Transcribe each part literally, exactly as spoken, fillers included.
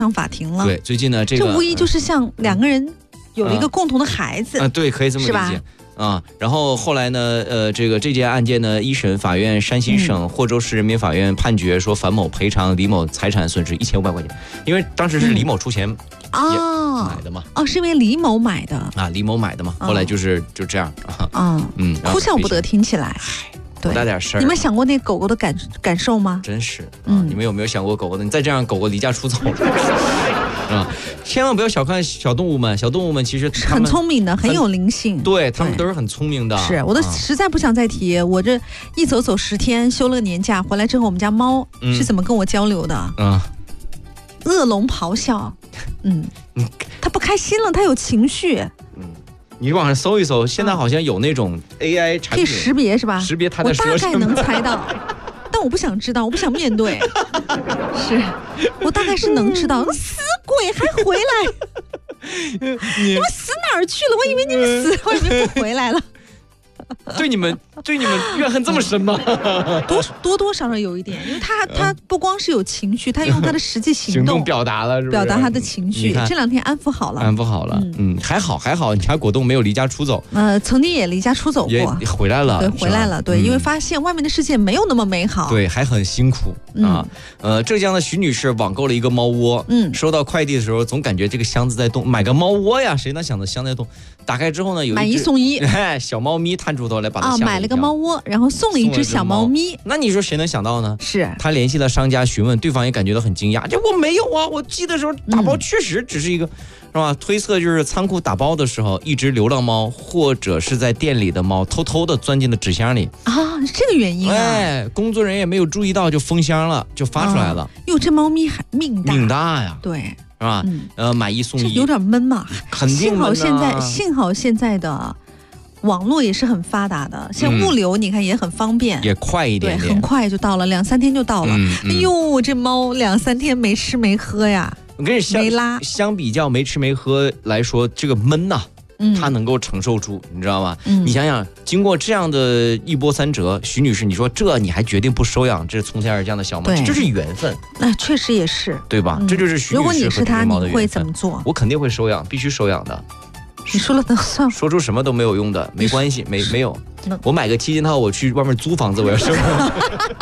上法庭了。 对，最近呢，这个这无疑就是像两个人有了一个共同的孩子。 啊、呃，对，可以这么理解。啊，然后后来呢，呃，这个这件案件呢，一审法院山西省霍州市人民法院判决说，樊某赔偿李某财产损失一千五百块钱，因为当时是李某出钱哦买的嘛。 哦，是因为李某买的啊，李某买的嘛。后来就是就这样啊， 嗯嗯，哭笑不得，听起来。 多大点事儿？ 你们想过那狗狗的感感受吗？ 真是，嗯，你们有没有想过狗狗的？你再这样，狗狗离家出走了。啊，千万不要小看小动物们，小动物们其实很聪明的，很有灵性， 对他们都是很聪明的。 是，我都实在不想再提，我这一走走十天，休了个年假回来之后，我们家猫是怎么跟我交流的？嗯，恶龙咆哮，嗯，它不开心了，它有情绪。嗯， 你网上搜一搜，现在好像有那种 A I 产品可以识别是吧？ 识别它在说什么， 我大概能猜到。但我不想知道，我不想面对。是我大概是能知道，死鬼还回来，你们死哪儿去了？我以为你们死，我以为不回来了。 对你们对你们怨恨这么深吗？ 多多多少少有一点，因为他他不光是有情绪，他用他的实际行动行动表达了，是不是？ 表达他的情绪。这两天安抚好了， 安抚好了，嗯，嗯还好还好，你家果冻没有离家出走。 呃，曾经也离家出走过， 也回来了， 对，回来了，对，嗯、因为发现外面的世界没有那么美好， 对，还很辛苦、嗯、啊。呃，浙江的徐女士网购了一个猫窝，嗯，收到快递的时候总感觉这个箱子在动，买个猫窝呀，谁能想到箱在动？打开之后呢，有一买一送一， 哎，小猫咪探出头来把它吓了一跳。 啊，买了个猫窝，然后送了一只小猫咪。 那你说谁能想到呢？ 是他联系了商家询问，对方也感觉到很惊讶，这我没有啊，我寄的时候打包确实只是一个。嗯是吧？推测就是仓库打包的时候，一只流浪猫或者是在店里的猫偷偷的钻进了纸箱里啊，是这个原因啊！ 哎，工作人员也没有注意到，就封箱了，就发出来了。 哟、哦，这猫咪还命大， 命大呀！ 对， 是吧？嗯、呃，买一送一， 有点闷嘛。 肯定闷、啊。幸好现在，幸好现在的网络也是很发达的，像物流你看也很方便， 嗯、也快一点点， 对，很快就到了，两三天就到了。嗯嗯、哎呦，这猫两三天没吃没喝呀。 我跟你相相比较没吃没喝来说，这个闷呐、啊，嗯、它能够承受住，你知道吗？嗯、你想想，经过这样的一波三折，徐女士，你说这你还决定不收养这从天而降的小猫，这就是缘分。 那确实也是， 对吧？嗯、这就是徐女士和这只猫的缘分。如果你是她， 你会怎么做？ 我肯定会收养，必须收养的。 你说了能算？ 说出什么都没有用的，没关系，没没有。我买个七件套，我去外面租房子，我要收养。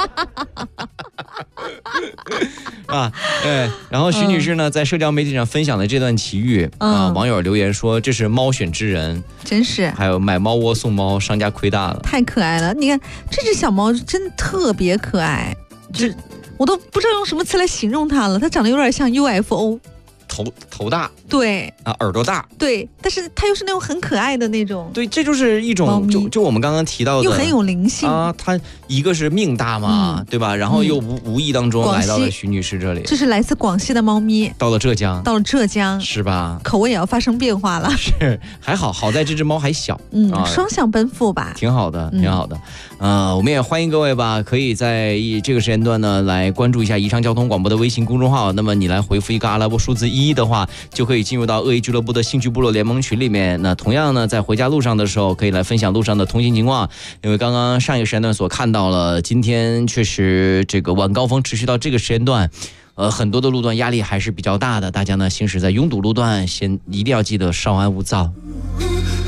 啊，对，然后徐女士呢，嗯、在社交媒体上分享了这段奇遇啊、嗯，网友留言说这是猫选之人， 真是， 还有买猫窝送猫，商家亏大了， 太可爱了。你看这只小猫真的特别可爱，这我都不知道用什么词来形容它了，它长得有点像 U F O。 头头大， 对啊，耳朵大， 对，但是它又是那种很可爱的那种， 对，这就是一种就就我们刚刚提到的， 又很有灵性啊。它一个是命大嘛，嗯、对吧？然后又无、嗯、无意当中来到了徐女士这里， 这是来自广西的猫咪， 到了浙江， 到了浙江， 是吧？ 口味也要发生变化了， 是还好，好在这只猫还小， 嗯，啊、双向奔赴吧， 挺好的，挺好的。嗯、呃，我们也欢迎各位吧，可以在这个时间段呢来关注一下宜昌交通广播的微信公众号，那么你来回复一个阿拉伯数字一的话。就可以进入到恶意俱乐部的兴趣部落联盟群里面。那同样呢，在回家路上的时候，可以来分享路上的通行情况。因为刚刚上一个时间段所看到了，今天确实这个晚高峰持续到这个时间段，呃，很多的路段压力还是比较大的。大家呢行驶在拥堵路段，先一定要记得稍安勿躁。